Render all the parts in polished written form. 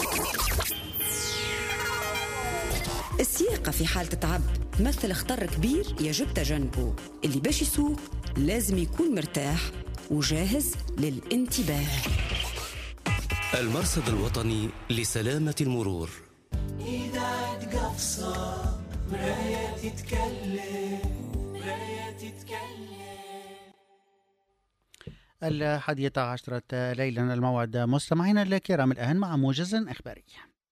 السياقة في حال تتعب تمثل خطر كبير يجب تجنبه. اللي باش يسوق لازم يكون مرتاح وجاهز للانتباه. المرصد الوطني لسلامة المرور. إذاعة قفصة مراية تتكلم، مراية تتكلم. 11 ليلا الموعد. مستمعينا الكرام الآن مع موجز إخباري.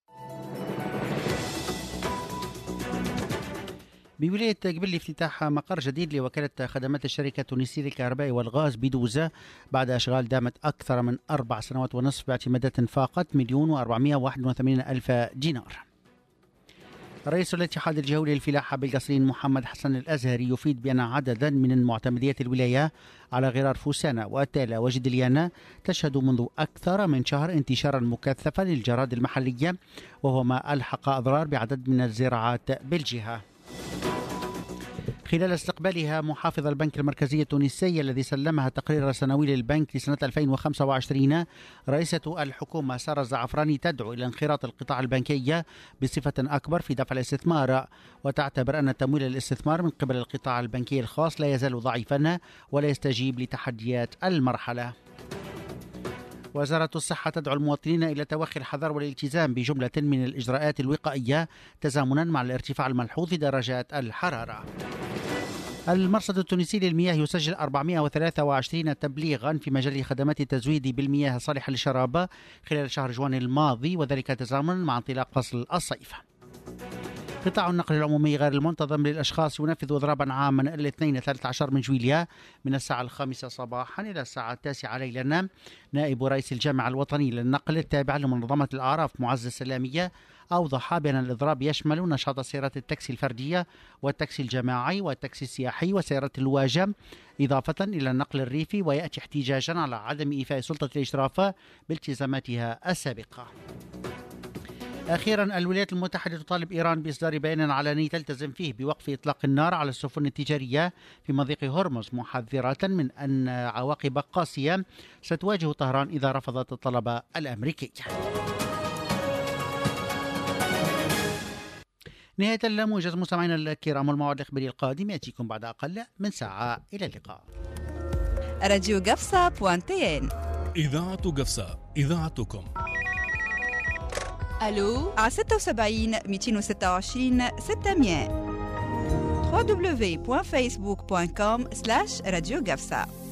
بولاية قبل افتتاح مقر جديد لوكالة خدمات الشركة التونسية للكهرباء والغاز بدوزة بعد أشغال دامت أكثر من 4 سنوات ونصف باعتمادات فاقت 1,481,000 دينار. رئيس الاتحاد الجولي للفلاحة بالقصرين محمد حسن الأزهري يفيد بأن عددا من معتمديات الولاية على غرار فوسانا وتالا وجدليانا تشهد منذ أكثر من شهر انتشارا مكثفا للجراد المحلية، وهو ما ألحق أضرار بعدد من الزراعات بالجهة. خلال استقبالها محافظ البنك المركزي التونسي الذي سلمها تقرير سنوي للبنك لسنة 2025، رئيسة الحكومة سارة الزعفراني تدعو إلى انخراط القطاع البنكي بصفة أكبر في دفع الاستثمار، وتعتبر أن تمويل الاستثمار من قبل القطاع البنكي الخاص لا يزال ضعيفا ولا يستجيب لتحديات المرحلة. وزارة الصحة تدعو المواطنين إلى توخي الحذر والالتزام بجملة من الإجراءات الوقائية تزامنا مع الارتفاع الملحوظ في درجات الحرارة. المرصد التونسي للمياه يسجل 423 تبليغا في مجال خدمات التزويد بالمياه الصالحة للشراب خلال شهر جوان الماضي، وذلك تزامنا مع انطلاق فصل الصيف. قطاع النقل العمومي غير المنتظم للأشخاص ينفذ إضرابا عاما الاثنين 13 من جويليا من الساعة 5 صباحا إلى الساعة 9 ليلا. نائب رئيس الجامعة الوطني للنقل التابعة لمنظمة الأعراف معز السلامية أوضح بأن الإضراب يشمل نشاط سيارات التاكسي الفردية والتاكسي الجماعي والتاكسي السياحي وسيارات الواجة، إضافة إلى النقل الريفي، ويأتي احتجاجا على عدم إيفاء سلطة الإشراف بالتزاماتها السابقة. أخيرا، الولايات المتحدة تطالب إيران بإصدار بيان علني تلتزم فيه بوقف إطلاق النار على السفن التجارية في مضيق هرمز، محذرة من أن عواقب قاسية ستواجه طهران إذا رفضت الطلب الأمريكي. نهاية الموجز مستمعينا الكرام، والموعد الإخباري القادم يأتيكم بعد أقل من ساعة. إلى اللقاء. راديو قفصة بوانتين. إذاعة قفصة، إذاعتكم. ألو على 76 226 600 www.facebook.com/راديو قفصة.